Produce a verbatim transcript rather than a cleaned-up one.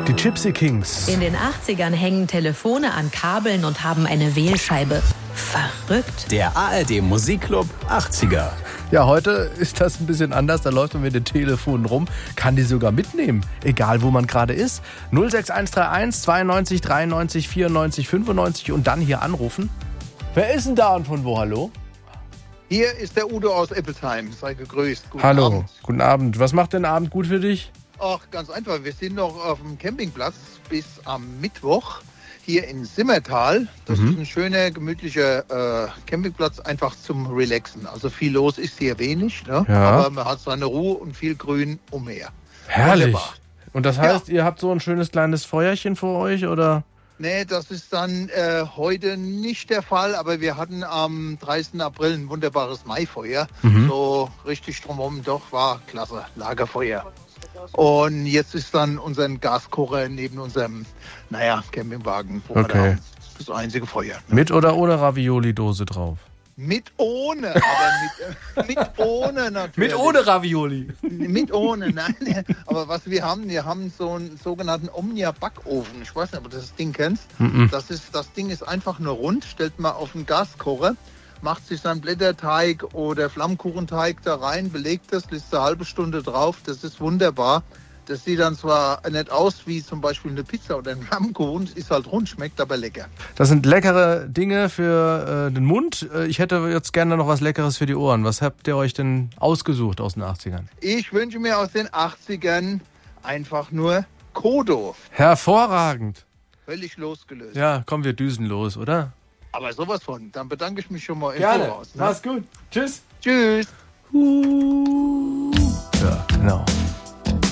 Die Gypsy Kings. In den achtzigern hängen Telefone an Kabeln und haben eine Wählscheibe. Verrückt. Der A R D Musikclub achtziger. Ja, heute ist das ein bisschen anders. Da läuft man mit den Telefonen rum, kann die sogar mitnehmen, egal wo man gerade ist. null sechs eins drei eins zweiundneunzig dreiundneunzig vierundneunzig fünfundneunzig und dann hier anrufen. Wer ist denn da und von wo? Hallo? Hier ist der Udo aus Eppelsheim. Sei gegrüßt. Guten Hallo, Abend. Guten Abend. Was macht denn der Abend gut für dich? Ach, ganz einfach. Wir sind noch auf dem Campingplatz bis am Mittwoch hier in Simmertal. Das Mhm. ist ein schöner, gemütlicher äh, Campingplatz, einfach zum Relaxen. Also viel los ist hier wenig, ne? Ja. Aber man hat seine Ruhe und viel Grün umher. Herrlich. Wunderbar. Und das heißt, ihr habt so ein schönes kleines Feuerchen vor euch, oder? Nee, das ist dann äh, heute nicht der Fall, aber wir hatten am dreißigsten April ein wunderbares Maifeuer. Mhm. So richtig drumherum, doch, war klasse, Lagerfeuer. Und jetzt ist dann unser Gaskocher neben unserem, naja, Campingwagen, wo Okay. wir da das einzige Feuer. Ne? Mit oder ohne Ravioli-Dose drauf? Mit ohne, aber mit, äh, mit ohne natürlich. Ravioli. Mit ohne, nein. Aber was wir haben, wir haben so einen sogenannten Omnia-Backofen. Ich weiß nicht, ob du das Ding kennst. Mhm. Das, ist, das Ding ist einfach nur rund, stellt man auf den Gaskocher, macht sich seinen Blätterteig oder Flammkuchenteig da rein, belegt das, lässt eine halbe Stunde drauf. Das ist wunderbar. Das sieht dann zwar nicht aus wie zum Beispiel eine Pizza oder ein Flammkuchen, ist halt rund, schmeckt aber lecker. Das sind leckere Dinge für äh, den Mund. Äh, ich hätte jetzt gerne noch was Leckeres für die Ohren. Was habt ihr euch denn ausgesucht aus den achtzigern? Ich wünsche mir aus den achtzigern einfach nur Kodo. Hervorragend. Völlig losgelöst. Ja, komm, wir düsen los, oder? Aber sowas von. Dann bedanke ich mich schon mal im Gerne. Voraus. Ne? Mach's gut. Tschüss. Tschüss. Ja, genau.